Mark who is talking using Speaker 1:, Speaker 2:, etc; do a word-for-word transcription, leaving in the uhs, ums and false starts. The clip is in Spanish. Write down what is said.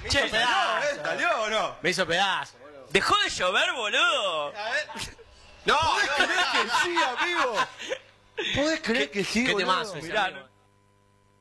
Speaker 1: Che,
Speaker 2: pedazo.
Speaker 1: ¿salió, eh? ¿Salió o no?
Speaker 2: Me hizo pedazo, boludo.
Speaker 3: ¿Dejó de llover, boludo?
Speaker 1: A ver. No, ¿podés creer que sí, amigo? ¿Podés creer que sí,
Speaker 2: ¿Qué
Speaker 1: boludo?
Speaker 2: temazo ese,
Speaker 3: Mirá,
Speaker 2: amigo?